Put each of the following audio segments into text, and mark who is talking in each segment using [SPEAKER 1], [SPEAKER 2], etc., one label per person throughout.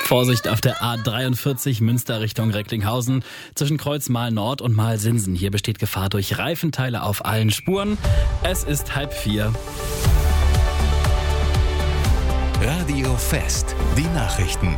[SPEAKER 1] Vorsicht auf der A43 Münster Richtung Recklinghausen zwischen Kreuz Mahl-Nord und Mahl-Sinsen. Hier besteht Gefahr durch Reifenteile auf allen Spuren. Es ist 3:30.
[SPEAKER 2] Radio Fest, die Nachrichten.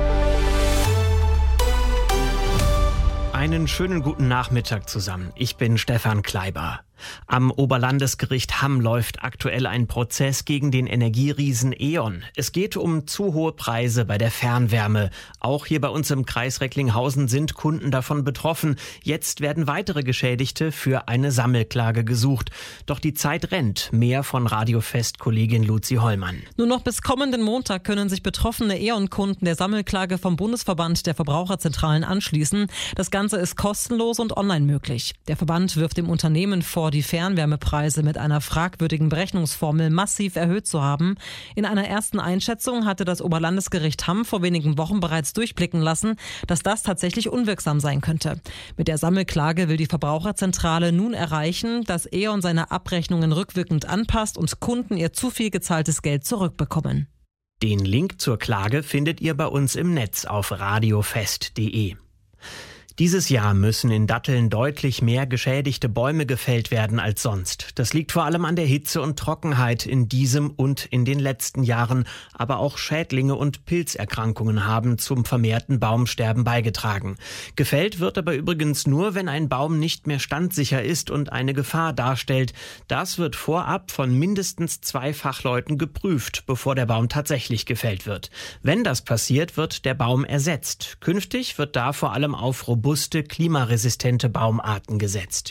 [SPEAKER 3] Einen schönen guten Nachmittag zusammen. Ich bin Stefan Kleiber. Am Oberlandesgericht Hamm läuft aktuell ein Prozess gegen den Energieriesen E.ON. Es geht um zu hohe Preise bei der Fernwärme. Auch hier bei uns im Kreis Recklinghausen sind Kunden davon betroffen. Jetzt werden weitere Geschädigte für eine Sammelklage gesucht. Doch die Zeit rennt. Mehr von Radio Fest-Kollegin Luzi Hollmann.
[SPEAKER 4] Nur noch bis kommenden Montag können sich betroffene E.ON-Kunden der Sammelklage vom Bundesverband der Verbraucherzentralen anschließen. Das Ganze ist kostenlos und online möglich. Der Verband wirft dem Unternehmen vor, die Fernwärmepreise mit einer fragwürdigen Berechnungsformel massiv erhöht zu haben. In einer ersten Einschätzung hatte das Oberlandesgericht Hamm vor wenigen Wochen bereits durchblicken lassen, dass das tatsächlich unwirksam sein könnte. Mit der Sammelklage will die Verbraucherzentrale nun erreichen, dass E.ON seine Abrechnungen rückwirkend anpasst und Kunden ihr zu viel gezahltes Geld zurückbekommen.
[SPEAKER 3] Den Link zur Klage findet ihr bei uns im Netz auf radiofest.de. Dieses Jahr müssen in Datteln deutlich mehr geschädigte Bäume gefällt werden als sonst. Das liegt vor allem an der Hitze und Trockenheit in diesem und in den letzten Jahren. Aber auch Schädlinge und Pilzerkrankungen haben zum vermehrten Baumsterben beigetragen. Gefällt wird aber übrigens nur, wenn ein Baum nicht mehr standsicher ist und eine Gefahr darstellt. Das wird vorab von mindestens 2 Fachleuten geprüft, bevor der Baum tatsächlich gefällt wird. Wenn das passiert, wird der Baum ersetzt. Künftig wird da vor allem auf robuste, klimaresistente Baumarten gesetzt.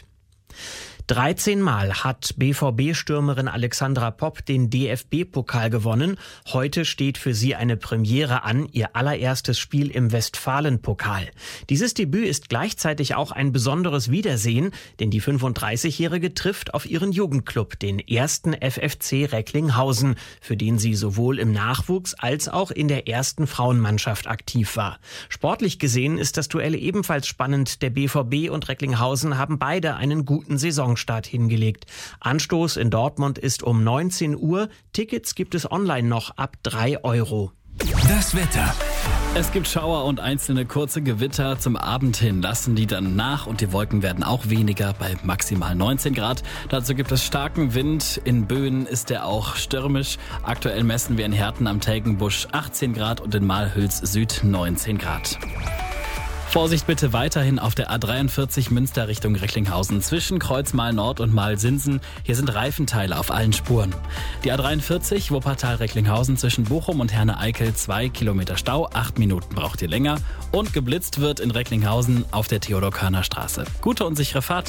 [SPEAKER 3] 13 Mal hat BVB-Stürmerin Alexandra Popp den DFB-Pokal gewonnen. Heute steht für sie eine Premiere an, ihr allererstes Spiel im Westfalen-Pokal. Dieses Debüt ist gleichzeitig auch ein besonderes Wiedersehen, denn die 35-Jährige trifft auf ihren Jugendclub, den 1. FFC Recklinghausen, für den sie sowohl im Nachwuchs als auch in der ersten Frauenmannschaft aktiv war. Sportlich gesehen ist das Duell ebenfalls spannend. Der BVB und Recklinghausen haben beide einen guten Saisonstart hingelegt. Anstoß in Dortmund ist um 19 Uhr. Tickets gibt es online noch ab 3 €.
[SPEAKER 2] Das Wetter.
[SPEAKER 1] Es gibt Schauer und einzelne kurze Gewitter. Zum Abend hin lassen die dann nach und die Wolken werden auch weniger bei maximal 19 Grad. Dazu gibt es starken Wind. In Böen ist der auch stürmisch. Aktuell messen wir in Herten am Telgenbusch 18 Grad und in Malhüls Süd 19 Grad. Vorsicht bitte weiterhin auf der A43 Münster Richtung Recklinghausen zwischen Kreuz Mahl-Nord und Mahl-Sinsen. Hier sind Reifenteile auf allen Spuren. Die A43 Wuppertal-Recklinghausen zwischen Bochum und Herne-Eickel 2 Kilometer Stau, 8 Minuten braucht ihr länger. Und geblitzt wird in Recklinghausen auf der Theodor-Körner-Straße. Gute und sichere Fahrt.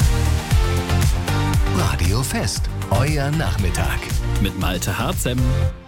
[SPEAKER 2] Radio Fest, euer Nachmittag.
[SPEAKER 1] Mit Malte Harzem.